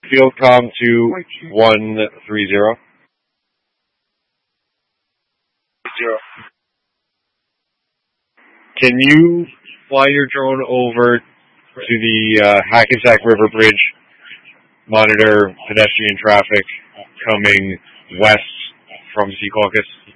Fieldcom to 130. Can you fly your drone over to the Hackensack River Bridge, monitor pedestrian traffic coming west from Secaucus?